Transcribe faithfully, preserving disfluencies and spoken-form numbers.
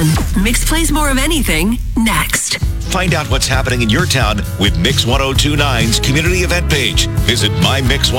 on. Mix plays more of anything next. Find out what's happening in your town with Mix ten twenty-nine's community event page. Visit my mix